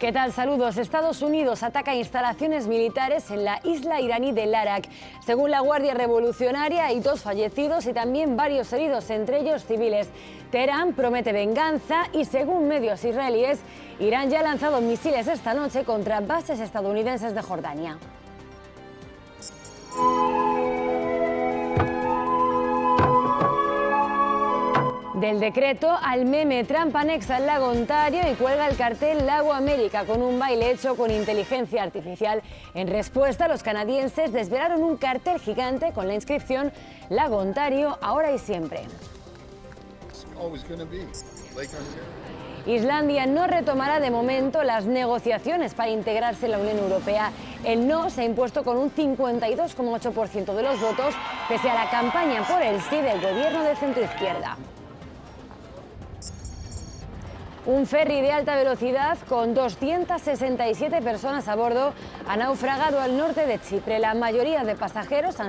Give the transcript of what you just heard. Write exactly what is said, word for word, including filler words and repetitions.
¿Qué tal? Saludos. Estados Unidos ataca instalaciones militares en la isla iraní de Larak. Según la Guardia Revolucionaria, hay dos fallecidos y también varios heridos, entre ellos civiles. Teherán promete venganza y, según medios israelíes, Irán ya ha lanzado misiles esta noche contra bases estadounidenses de Jordania. Del decreto al meme, Trump anexa el lago Ontario y cuelga el cartel Lago América con un baile hecho con inteligencia artificial. En respuesta, los canadienses desvelaron un cartel gigante con la inscripción Lago Ontario, ahora y siempre. Islandia no retomará de momento las negociaciones para integrarse en la Unión Europea. El no se ha impuesto con un cincuenta y dos coma ocho por ciento de los votos, pese a la campaña por el sí del gobierno de centroizquierda. Un ferry de alta velocidad con doscientas sesenta y siete personas a bordo ha naufragado al norte de Chipre. La mayoría de pasajeros han